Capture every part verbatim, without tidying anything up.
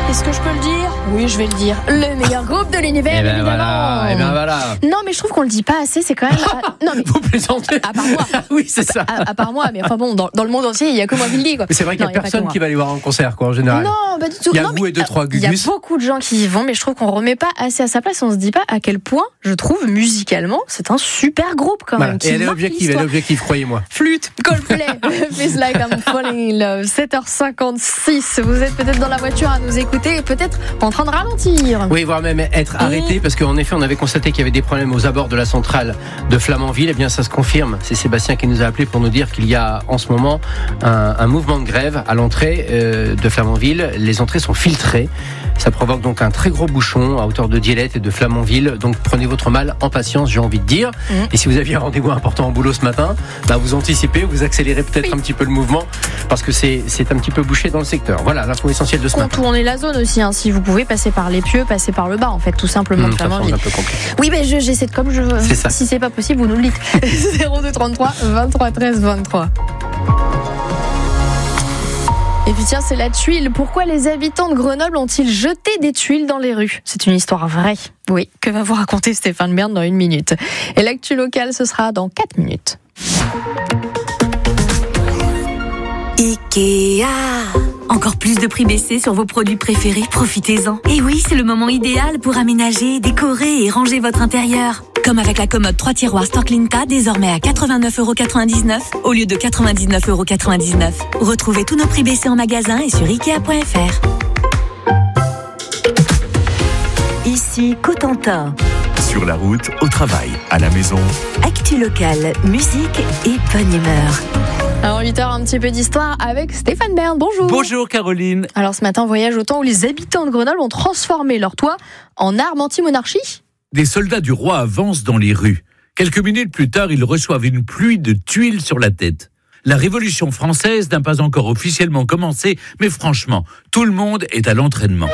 Est-ce que je peux le dire ? Oui, je vais le dire. Le meilleur groupe de l'univers, et ben évidemment. Voilà, et ben voilà. Non, mais je trouve qu'on le dit pas assez. C'est quand même. Non, mais... Vous plaisantez ? À part moi. Oui, c'est ça. À, à part moi, mais enfin bon, dans, dans le monde entier, il y a que moi qui le dis, quoi. Mais c'est vrai qu'il non, y a personne a qui va aller voir un concert, quoi, en général. Non, pas du tout. Il y a non, vous mais, et deux, trois Il y a Gugus. beaucoup de gens qui y vont, mais je trouve qu'on remet pas assez à sa place. On se dit pas à quel point, je trouve, musicalement, c'est un super groupe quand Voilà. même. Et elle est objective, elle est objective, croyez-moi. Flûte, Coldplay, Feels Like I'm Falling in Love, sept heures cinquante-six. Vous êtes peut-être dans la voiture à nous écouter et peut-être en train de ralentir. Oui, voire même être arrêté, parce qu'en effet, on avait constaté qu'il y avait des problèmes aux abords de la centrale de Flamanville. Eh bien, ça se confirme. C'est Sébastien qui nous a appelé pour nous dire qu'il y a en ce moment un, un mouvement de grève à l'entrée euh, de Flamanville. Les entrées sont filtrées. Ça provoque donc un très gros bouchon à hauteur de Dielette et de Flamanville. Donc prenez votre mal en patience, j'ai envie de dire. Mmh. Et si vous aviez un rendez-vous important au boulot ce matin, bah vous anticipez, vous accélérez peut-être oui. un petit peu le mouvement parce que c'est, c'est un petit peu bouché dans le secteur. Voilà l'info essentielle de ce matin. Contournez la zone aussi, hein, si vous pouvez passer par les pieux, passer par le bas en fait, tout simplement. Mmh, Flamanville. Un peu compliqué. Oui, mais je, j'essaie de comme je veux. C'est ça. Si c'est pas possible, vous nous le dites. zéro deux trente-trois vingt-trois treize vingt-trois. Et puis tiens, c'est la tuile. Pourquoi les habitants de Grenoble ont-ils jeté des tuiles dans les rues ? C'est une histoire vraie. Oui, que va vous raconter Stéphane Bern dans une minute. Et l'actu locale, ce sera dans quatre minutes. Ikea. Encore plus de prix baissés sur vos produits préférés, profitez-en. Et oui, c'est le moment idéal pour aménager, décorer et ranger votre intérieur. Comme avec la commode trois tiroirs Storklinta, désormais à quatre-vingt-neuf euros quatre-vingt-dix-neuf au lieu de quatre-vingt-dix-neuf euros quatre-vingt-dix-neuf. Retrouvez tous nos prix baissés en magasin et sur ikea point f r. Ici Cotentin. Sur la route, au travail, à la maison. Actu locale, musique et bonne humeur. Alors huit heures, un petit peu d'histoire avec Stéphane Bern. Bonjour. Bonjour Caroline. Alors ce matin, voyage au temps où les habitants de Grenoble ont transformé leur toit en arme anti-monarchie. Des soldats du roi avancent dans les rues. Quelques minutes plus tard, ils reçoivent une pluie de tuiles sur la tête. La Révolution française n'a pas encore officiellement commencé, mais franchement, tout le monde est à l'entraînement.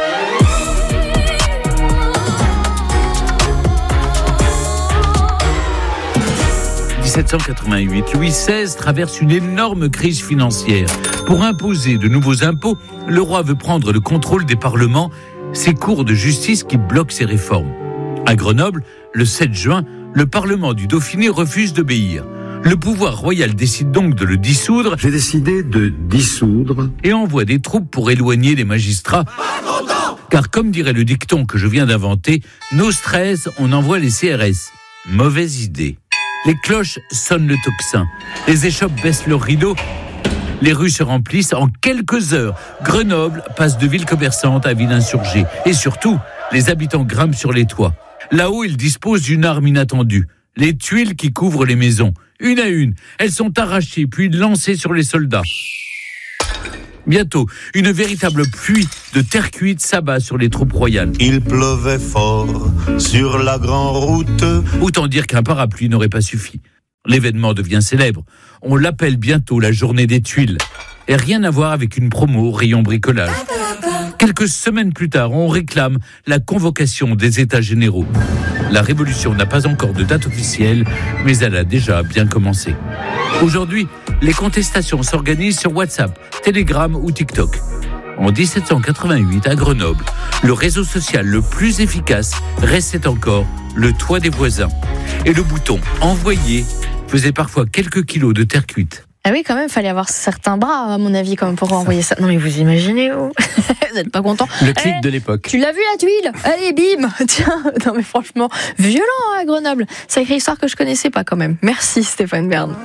dix-sept cent quatre-vingt-huit, Louis seize traverse une énorme crise financière. Pour imposer de nouveaux impôts, le roi veut prendre le contrôle des parlements, ces cours de justice qui bloquent ses réformes. À Grenoble, le sept juin, le Parlement du Dauphiné refuse d'obéir. Le pouvoir royal décide donc de le dissoudre. J'ai décidé de dissoudre. Et envoie des troupes pour éloigner les magistrats. Car comme dirait le dicton que je viens d'inventer, nos stress, on envoie les C R S. Mauvaise idée. Les cloches sonnent le tocsin. Les échoppes baissent leurs rideaux. Les rues se remplissent en quelques heures. Grenoble passe de ville commerçante à ville insurgée. Et surtout, les habitants grimpent sur les toits. Là-haut, ils disposent d'une arme inattendue. Les tuiles qui couvrent les maisons. Une à une, elles sont arrachées puis lancées sur les soldats. Bientôt, une véritable pluie de terre cuite s'abat sur les troupes royales. Il pleuvait fort sur la grande route. Autant dire qu'un parapluie n'aurait pas suffi. L'événement devient célèbre. On l'appelle bientôt la journée des tuiles. Et rien à voir avec une promo au rayon bricolage. Quelques semaines plus tard, on réclame la convocation des États généraux. La révolution n'a pas encore de date officielle, mais elle a déjà bien commencé. Aujourd'hui, les contestations s'organisent sur WhatsApp, Telegram ou TikTok. En dix-sept cent quatre-vingt-huit, à Grenoble, le réseau social le plus efficace restait encore le toit des voisins. Et le bouton « Envoyer » faisait parfois quelques kilos de terre cuite. Ah oui, quand même, il fallait avoir certains bras, à mon avis, quand même, pour envoyer ça. Non, mais vous imaginez, oh. Vous n'êtes pas content. Le clic eh, de l'époque. Tu l'as vu, la tuile ? Allez, bim. Tiens, non, mais franchement, violent, hein, à Grenoble. Sacrée histoire que je connaissais pas, quand même. Merci, Stéphane Bern.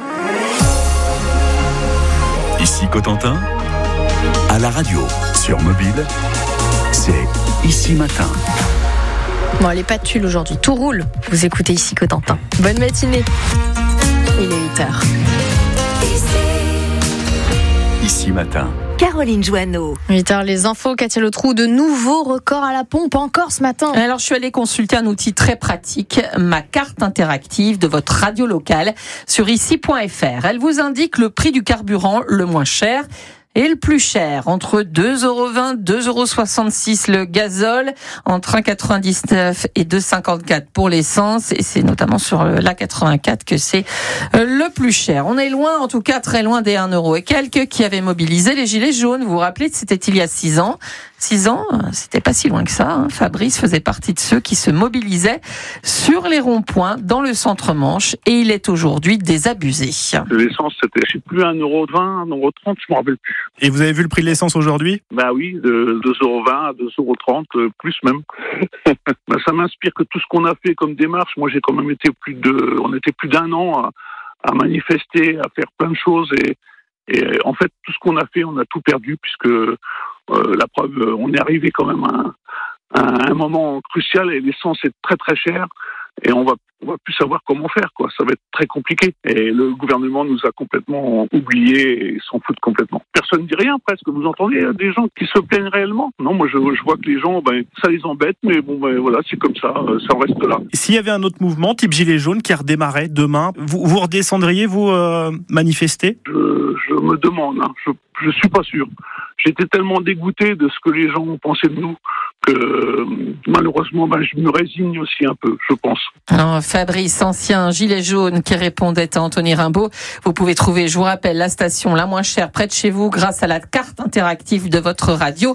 Ici Cotentin, à la radio, sur mobile, c'est Ici Matin. Bon, les pas de tuile aujourd'hui, tout roule. Vous écoutez Ici Cotentin. Bonne matinée. Il est huit heures. Ici Matin. Caroline Joanneau. huit heures, les infos. Katia Letrou, de nouveaux records à la pompe encore ce matin. Alors, je suis allée consulter un outil très pratique, ma carte interactive de votre radio locale sur ici point f r. Elle vous indique le prix du carburant le moins cher et le plus cher, entre deux euros vingt, deux euros soixante-six le gazole, entre un virgule quatre-vingt-dix-neuf et deux virgule cinquante-quatre pour l'essence, et c'est notamment sur l'A quatre-vingt-quatre que c'est le plus cher. On est loin, en tout cas très loin des un euro et quelques qui avaient mobilisé les gilets jaunes. Vous vous rappelez, c'était il y a six ans. six ans, c'était pas si loin que ça. Hein. Fabrice faisait partie de ceux qui se mobilisaient sur les ronds-points dans le centre-Manche et il est aujourd'hui désabusé. L'essence, c'était, je sais plus, un euro vingt, un euro trente, je me rappelle plus. Et vous avez vu le prix de l'essence aujourd'hui ? Bah oui, de deux euros vingt à deux euros trente, plus même. Bah, ça m'inspire que tout ce qu'on a fait comme démarche, moi j'ai quand même été plus de, on était plus d'un an à, à manifester, à faire plein de choses et, et en fait tout ce qu'on a fait, on a tout perdu puisque euh, la preuve, on est arrivé quand même à, à un moment crucial et l'essence est très très chère et on va on va plus savoir comment faire, quoi. Ça va être très compliqué. Et le gouvernement nous a complètement oubliés et s'en foutent complètement. Personne ne dit rien presque. Vous entendez des gens qui se plaignent réellement ? Non, moi je, je vois que les gens, ben, ça les embête, mais bon, ben voilà, c'est comme ça, ça en reste là. S'il y avait un autre mouvement, type Gilets jaunes, qui redémarrait demain, vous, vous redescendriez, vous, euh, manifester ? je, je me demande, hein. je, je suis pas sûr. J'étais tellement dégoûté de ce que les gens pensaient de nous que malheureusement, ben, je me résigne aussi un peu, je pense. Alors, Fabrice, ancien gilet jaune qui répondait à Anthony Rimbaud. Vous pouvez trouver, je vous rappelle, la station la moins chère près de chez vous grâce à la carte interactive de votre radio.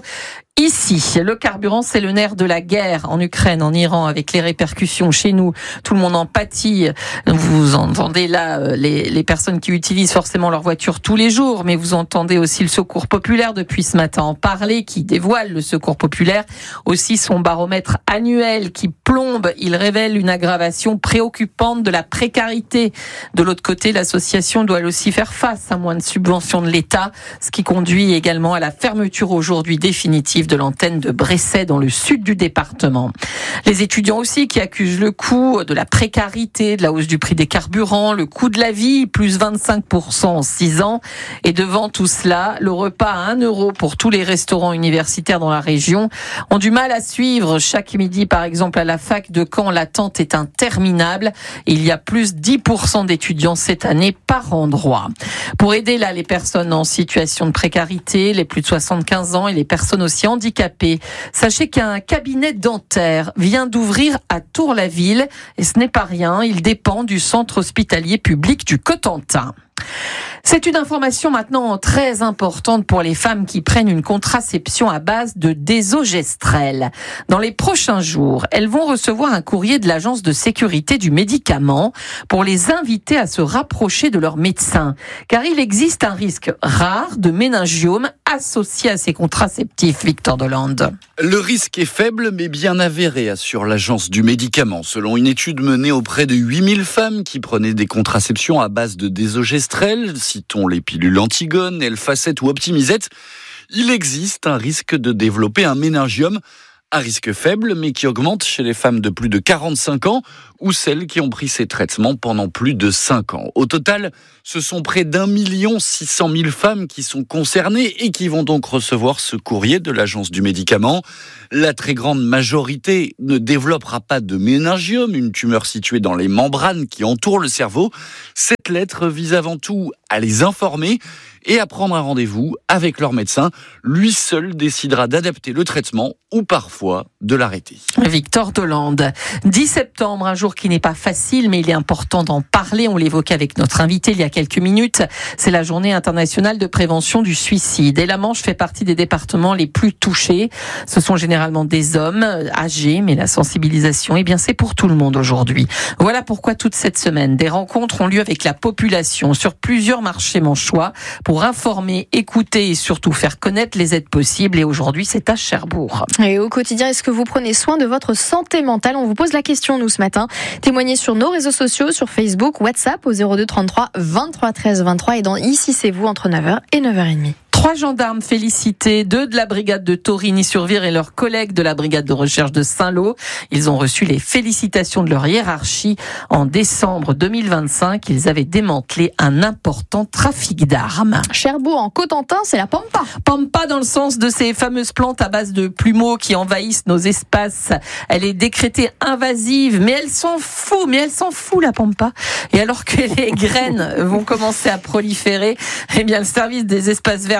Ici, le carburant, c'est le nerf de la guerre en Ukraine, en Iran, avec les répercussions chez nous. Tout le monde en pâtit. Vous entendez là les, les personnes qui utilisent forcément leur voiture tous les jours, mais vous entendez aussi le Secours populaire depuis ce matin en parler, qui dévoile le Secours populaire, aussi son baromètre annuel qui plombe. Il révèle une aggravation préoccupante de la précarité. De l'autre côté, l'association doit elle aussi faire face à moins de subventions de l'État, ce qui conduit également à la fermeture aujourd'hui définitive de l'antenne de Bresset dans le sud du département. Les étudiants aussi qui accusent le coût de la précarité, de la hausse du prix des carburants, le coût de la vie, plus vingt-cinq pour cent en six ans. Et devant tout cela, le repas à un euro pour tous les restaurants universitaires dans la région ont du mal à suivre. Chaque midi, par exemple, à la fac de Caen, l'attente est interminable. Il y a plus dix pour cent d'étudiants cette année par endroit. Pour aider là les personnes en situation de précarité, les plus de soixante-quinze ans et les personnes aussi handicapés. Sachez qu'un cabinet dentaire vient d'ouvrir à Tour-la-Ville et ce n'est pas rien, il dépend du centre hospitalier public du Cotentin. C'est une information maintenant très importante pour les femmes qui prennent une contraception à base de désogestrel. Dans les prochains jours, elles vont recevoir un courrier de l'Agence de sécurité du médicament pour les inviter à se rapprocher de leur médecin. Car il existe un risque rare de méningiome associé à ces contraceptifs, Victor Delande. Le risque est faible mais bien avéré, assure l'Agence du médicament. Selon une étude menée auprès de huit mille femmes qui prenaient des contraceptions à base de désogestrel, citons les pilules Antigone, Elfacet ou Optimizette, il existe un risque de développer un méningiome, un risque faible mais qui augmente chez les femmes de plus de quarante-cinq ans ou celles qui ont pris ces traitements pendant plus de cinq ans. Au total, ce sont près d'un million six cent mille femmes qui sont concernées et qui vont donc recevoir ce courrier de l'Agence du médicament. La très grande majorité ne développera pas de méningiome, une tumeur située dans les membranes qui entourent le cerveau. Cette lettre vise avant tout à les informer et à prendre un rendez-vous avec leur médecin. Lui seul décidera d'adapter le traitement ou parfois de l'arrêter. Victor Delande. dix septembre, un jour qui n'est pas facile, mais il est important d'en parler. On l'évoquait avec notre invité il y a quelques minutes. C'est la journée internationale de prévention du suicide. Et la Manche fait partie des départements les plus touchés. Ce sont généralement des hommes âgés, mais la sensibilisation, eh bien, c'est pour tout le monde aujourd'hui. Voilà pourquoi toute cette semaine, des rencontres ont lieu avec la population sur plusieurs marchés manchois pour informer, écouter et surtout faire connaître les aides possibles. Et aujourd'hui, c'est à Cherbourg. Et au quotidien, est-ce que vous prenez soin de votre santé mentale ? On vous pose la question, nous, ce matin. Témoignez sur nos réseaux sociaux, sur Facebook, WhatsApp, au zéro deux trente-trois vingt-trois treize vingt-trois et dans Ici, c'est vous, entre neuf heures et neuf heures trente. Trois gendarmes félicités, deux de la brigade de Torigny-sur-Vire et leurs collègues de la brigade de recherche de Saint-Lô. Ils ont reçu les félicitations de leur hiérarchie. En décembre deux mille vingt-cinq, ils avaient démantelé un important trafic d'armes. Cherbourg en Cotentin, c'est la pampa. Pampa dans le sens de ces fameuses plantes à base de plumeaux qui envahissent nos espaces. Elle est décrétée invasive, mais elle s'en fout, mais elle s'en fout la pampa. Et alors que les graines vont commencer à proliférer, eh bien le service des espaces verts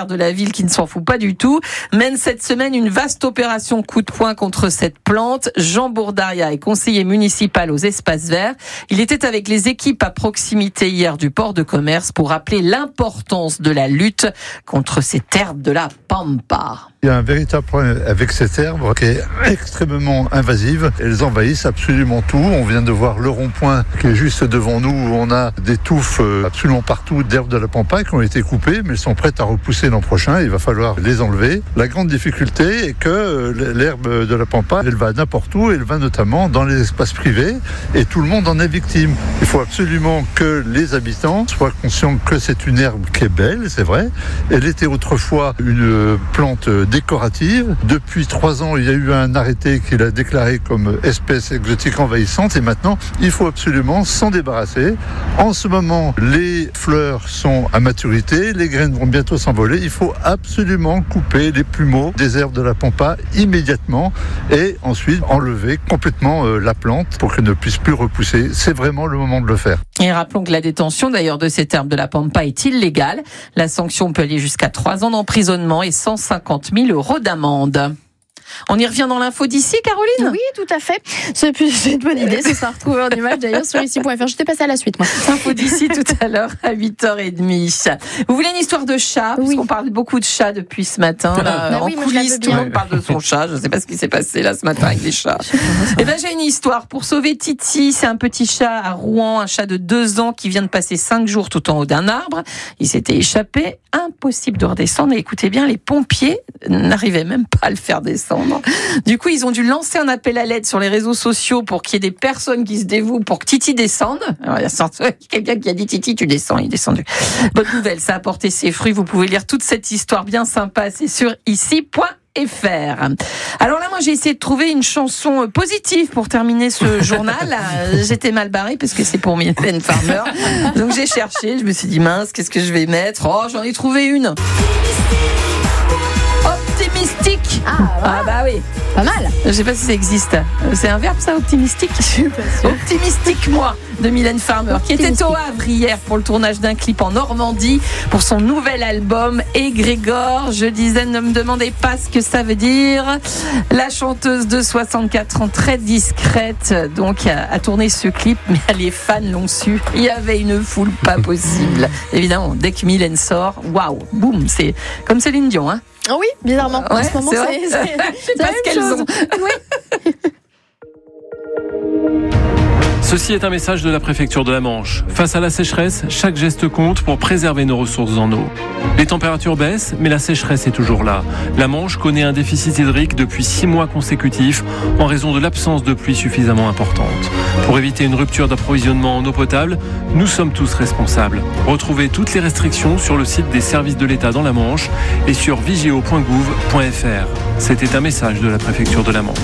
maire de la ville, qui ne s'en fout pas du tout, mène cette semaine une vaste opération coup de poing contre cette plante. Jean Bourdaria est conseiller municipal aux espaces verts. Il était avec les équipes à proximité hier du port de commerce pour rappeler l'importance de la lutte contre cette herbe de la pampa. Il y a un véritable problème avec cette herbe qui est extrêmement invasive. Elles envahissent absolument tout. On vient de voir le rond-point qui est juste devant nous où on a des touffes absolument partout d'herbes de la pampa qui ont été coupées mais elles sont prêtes à repousser l'an prochain. Il va falloir les enlever. La grande difficulté est que l'herbe de la pampa, elle va n'importe où. Elle va notamment dans les espaces privés et tout le monde en est victime. Il faut absolument que les habitants soient conscients que c'est une herbe qui est belle, c'est vrai. Elle était autrefois une plante décorative. Depuis trois ans, il y a eu un arrêté qui l'a déclaré comme espèce exotique envahissante et maintenant, il faut absolument s'en débarrasser. En ce moment, les fleurs sont à maturité, les graines vont bientôt s'envoler. Il faut absolument couper les plumeaux des herbes de la pampa immédiatement et ensuite enlever complètement la plante pour qu'elle ne puisse plus repousser. C'est vraiment le moment de le faire. Et rappelons que la détention d'ailleurs de cette herbe de la pampa est illégale. La sanction peut aller jusqu'à trois ans d'emprisonnement et cent cinquante mille euros d'amende. On y revient dans l'info d'ici, Caroline ? Oui, tout à fait. C'est une bonne idée. Ça sera retrouvé en image d'ailleurs sur ici point f r. J'étais passée à la suite, moi. Info d'ici tout à l'heure à huit heures trente. Vous voulez une histoire de chat ? Oui. Parce qu'on parle beaucoup de chat depuis ce matin. Là, bah en oui, coulisses, tout le monde parle de son chat. Je ne sais pas ce qui s'est passé là ce matin avec les chats. Eh ben, j'ai une histoire pour sauver Titi. C'est un petit chat à Rouen, un chat de deux ans qui vient de passer cinq jours tout en haut d'un arbre. Il s'était échappé. Impossible de redescendre. Et écoutez bien, les pompiers n'arrivaient même pas à le faire descendre. Du coup, ils ont dû lancer un appel à l'aide sur les réseaux sociaux pour qu'il y ait des personnes qui se dévouent pour que Titi descende. Alors, il y a quelqu'un qui a dit Titi, tu descends, il est descendu. Bonne nouvelle, ça a porté ses fruits. Vous pouvez lire toute cette histoire bien sympa, c'est sur ici point f r. Alors là, moi, j'ai essayé de trouver une chanson positive pour terminer ce journal. J'étais mal barrée parce que c'est pour Mylène Farmer. Donc j'ai cherché, je me suis dit mince, qu'est-ce que je vais mettre ? Oh, j'en ai trouvé une. Optimistique. Ah, voilà. Ah bah oui. Pas mal. Je sais pas si ça existe. C'est un verbe ça, optimistique ? Je suis pas sûre. Optimistique, moi, de Mylène Farmer, qui était au Havre hier pour le tournage d'un clip en Normandie pour son nouvel album Et Grégor. Je disais, ne me demandez pas ce que ça veut dire. La chanteuse de soixante-quatre ans, très discrète, donc a, a tourné ce clip, mais les fans l'ont su. Il y avait une foule pas possible. Évidemment, dès que Mylène sort, waouh, boum, c'est comme Céline Dion, hein. Oui, bizarrement. Ouais, en ce moment, c'est, c'est, c'est, c'est pas ce qu'elles chose. ont. Oui. Ceci est un message de la préfecture de la Manche. Face à la sécheresse, chaque geste compte pour préserver nos ressources en eau. Les températures baissent, mais la sécheresse est toujours là. La Manche connaît un déficit hydrique depuis six mois consécutifs en raison de l'absence de pluie suffisamment importante. Pour éviter une rupture d'approvisionnement en eau potable, nous sommes tous responsables. Retrouvez toutes les restrictions sur le site des services de l'État dans la Manche et sur vigéo point gouv point f r. C'était un message de la préfecture de la Manche.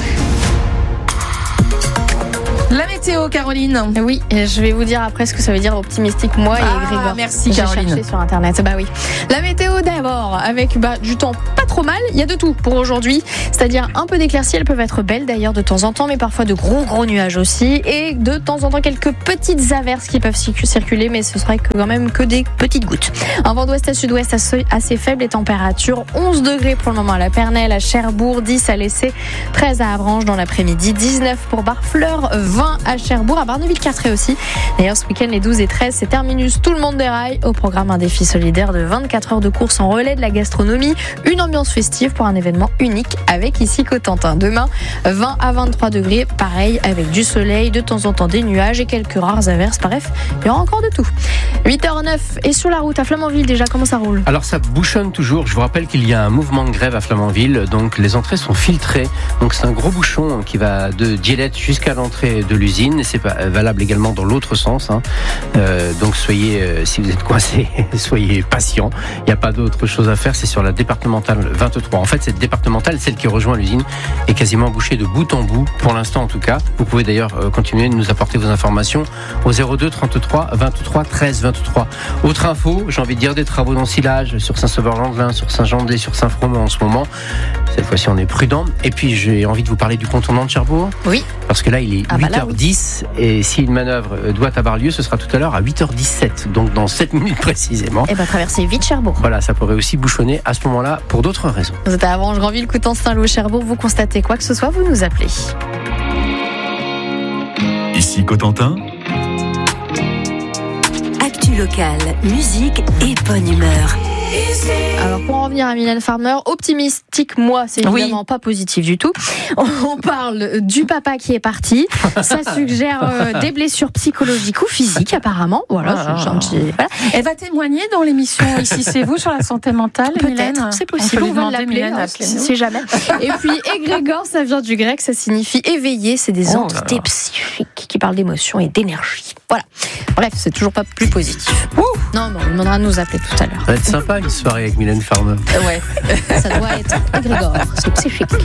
La météo, Caroline. Oui, je vais vous dire après ce que ça veut dire optimistique, moi et ah, Grégor. Merci, J'ai Caroline. cherché sur Internet. Bah oui. La météo d'abord, avec bah, du temps pas trop mal. Il y a de tout pour aujourd'hui, c'est-à-dire un peu d'éclaircies. Elles peuvent être belles d'ailleurs de temps en temps, mais parfois de gros gros nuages aussi, et de temps en temps quelques petites averses qui peuvent circuler, mais ce serait quand même que des petites gouttes. Un vent d'ouest à sud-ouest assez faible et température onze degrés pour le moment à la Pernelle, à Cherbourg, dix à Lessé, treize à Avranches dans l'après-midi, dix-neuf pour Barfleur, vingt à Cherbourg, à Barneville-Carteret aussi. D'ailleurs, ce week-end, les douze et treize, c'est terminus, tout le monde déraille. Au programme, un défi solidaire de vingt-quatre heures de course en relais de la gastronomie. Une ambiance festive pour un événement unique avec ici Cotentin. Demain, vingt à vingt-trois degrés, pareil, avec du soleil, de temps en temps des nuages et quelques rares averses. Bref, il y aura encore de tout. huit heures neuf et sur la route à Flamanville, déjà, comment ça roule ? Alors, ça bouchonne toujours. Je vous rappelle qu'il y a un mouvement de grève à Flamanville. Donc, les entrées sont filtrées. Donc, c'est un gros bouchon qui va de Dielette jusqu'à l'entrée de l'usine. C'est valable également dans l'autre sens. Hein. Euh, donc soyez, euh, si vous êtes coincé, soyez patient. Il n'y a pas d'autre chose à faire. C'est sur la départementale vingt-trois. En fait, cette départementale, celle qui rejoint l'usine, est quasiment bouchée de bout en bout, pour l'instant en tout cas. Vous pouvez d'ailleurs euh, continuer de nous apporter vos informations au zéro deux trente-trois vingt-trois treize vingt-trois. Autre info, j'ai envie de dire des travaux d'ensilage sur Saint-Sauveur-Landelin, sur Saint-Jean-de-Lez, sur Saint-Fromont en ce moment. Cette fois fois-ci, on est prudent. Et puis, j'ai envie de vous parler du contournement de Cherbourg. Oui. Parce que là, il est Ah bah huit heures dix. Là, oui. Et si une manœuvre doit avoir lieu, ce sera tout à l'heure à huit heures dix-sept. Donc, dans sept minutes précisément. Et bien, traverser vite Cherbourg. Voilà, ça pourrait aussi bouchonner à ce moment-là pour d'autres raisons. Vous êtes à Avranches, Granville, Coutances, Saint-Lô, Cherbourg. Vous constatez quoi que ce soit, vous nous appelez. Ici Cotentin. Actu local, musique et bonne humeur. Alors pour en revenir à Mylène Farmer, optimistique, moi, c'est évidemment oui. pas positif du tout. On parle du papa qui est parti. Ça suggère euh, des blessures psychologiques ou physiques apparemment. Voilà, ah. c'est un petit. Voilà. Elle va témoigner dans l'émission Ici c'est vous sur la santé mentale. Peut-être, Mylène. c'est possible. On, on va l'appeler, Mylène, hein, si jamais. Et puis égrégore, ça vient du grec, ça signifie éveillé. C'est des oh entités psychiques qui parlent d'émotions et d'énergie. Voilà. Bref, c'est toujours pas plus positif. Ouh non, non, on demandera de nous appeler tout à l'heure. Ça va être sympa une soirée avec Mylène Farmer. Ouais. Ça doit être égrégore, c'est psychique.